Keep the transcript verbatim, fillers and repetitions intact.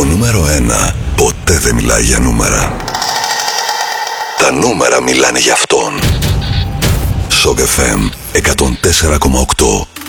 νούμερο ένα ποτέ δεν μιλάει για νούμερα. Τα νούμερα μιλάνε για αυτόν. Σοκ εφ εμ εκατόν τέσσερα κόμμα οκτώ.